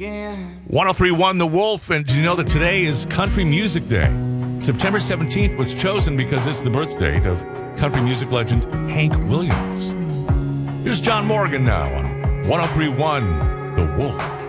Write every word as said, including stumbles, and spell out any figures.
again. ten thirty-one The Wolf, and do you know that today is Country Music Day? September seventeenth was chosen because it's the birth date of country music legend Hank Williams. Here's John Morgan now on ten thirty-one The Wolf.